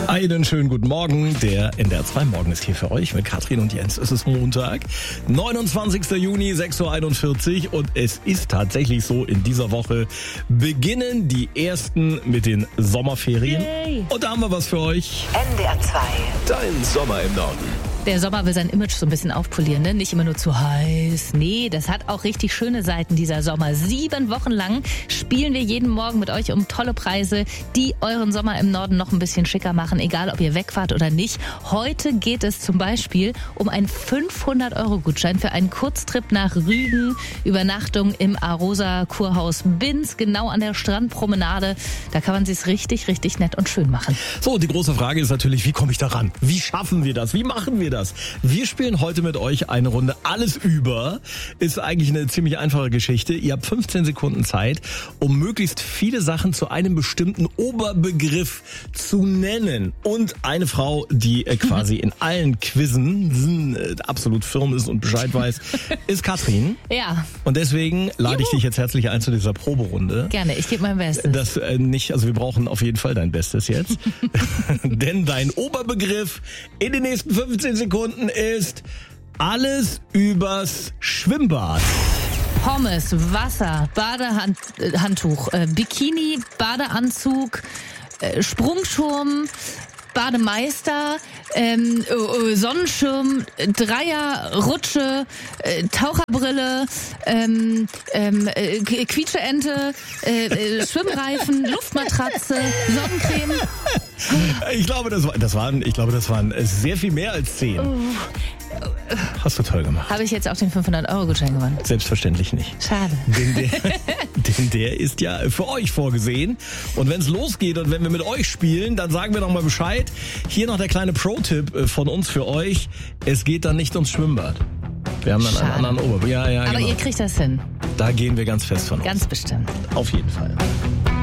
Einen schönen guten Morgen. Der NDR 2 Morgen ist hier für euch mit Katrin und Jens. Es ist Montag, 29. Juni, 6.41 Uhr und es ist tatsächlich so, in dieser Woche beginnen die ersten mit den Sommerferien. Yay. Und da haben wir was für euch. NDR 2. Dein Sommer im Norden. Der Sommer will sein Image so ein bisschen aufpolieren, ne? Nicht immer nur zu heiß. Nee, das hat auch richtig schöne Seiten, dieser Sommer. 7 Wochen lang spielen wir jeden Morgen mit euch um tolle Preise, die euren Sommer im Norden noch ein bisschen schicker machen, egal ob ihr wegfahrt oder nicht. Heute geht es zum Beispiel um einen 500-Euro-Gutschein für einen Kurztrip nach Rügen, Übernachtung im Arosa Kurhaus Binz, genau an der Strandpromenade. Da kann man sich's richtig, richtig nett und schön machen. So, die große Frage ist natürlich, wie komme ich da ran? Wie schaffen wir das? Wie machen wir das? Wir spielen heute mit euch eine Runde Alles über. Ist eigentlich eine ziemlich einfache Geschichte. Ihr habt 15 Sekunden Zeit, um möglichst viele Sachen zu einem bestimmten Oberbegriff zu nennen. Und eine Frau, die quasi in allen Quizzen absolut firm ist und Bescheid weiß, ist Katrin. Ja. Und deswegen lade ich dich jetzt herzlich ein zu dieser Proberunde. Gerne, ich gebe mein Bestes. Wir brauchen auf jeden Fall dein Bestes jetzt. Denn dein Oberbegriff in den nächsten 15 Sekunden ist alles übers Schwimmbad. Pommes, Wasser, Badehandtuch, Bikini, Badeanzug, Sprungschirm, Bademeister, Sonnenschirm, Dreier, Rutsche, Taucherbrille, Quietscheente, Schwimmreifen, Luftmatratze, Sonnencreme. Ich glaube, das waren sehr viel mehr als 10. Hast du toll gemacht. Habe ich jetzt auch den 500-Euro-Gutschein gewonnen? Selbstverständlich nicht. Schade. Denn der ist ja für euch vorgesehen. Und wenn es losgeht und wenn wir mit euch spielen, dann sagen wir doch mal Bescheid. Hier noch der kleine Pro-Tipp von uns für euch. Es geht dann nicht ums Schwimmbad. Wir haben dann einen anderen Ober. Ja, aber genau. ihr kriegt das hin. Da gehen wir ganz fest von aus. Ganz bestimmt. Auf jeden Fall.